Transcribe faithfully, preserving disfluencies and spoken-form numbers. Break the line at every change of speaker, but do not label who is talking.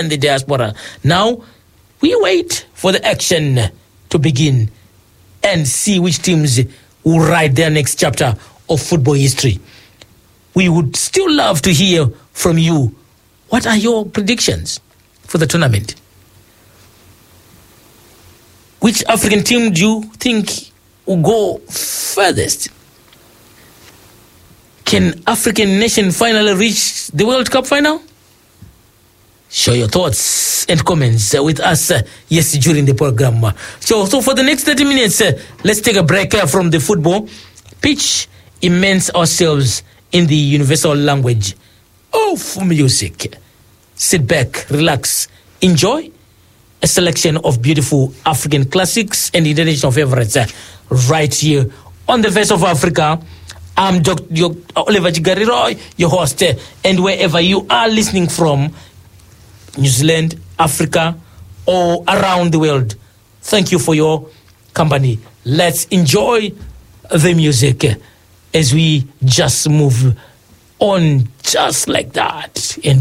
and the diaspora. Now, we wait for the action to begin and see which teams will write their next chapter of football history. We would still love to hear from you. What are your predictions for the tournament? Which African team do you think will go furthest? Can African nation finally reach the World Cup final? Share your thoughts and comments uh, with us, uh, yes, during the program. So, so for the next thirty minutes, uh, let's take a break uh, from the football pitch, immerse ourselves in the universal language of music. Sit back, relax, enjoy a selection of beautiful African classics and international favorites uh, right here on the Face of Africa. I'm Doctor Oliver Chigariro, your host, uh, and wherever you are listening from, New Zealand, Africa, or around the world, thank you for your company. Let's enjoy the music as we just move on just like that. And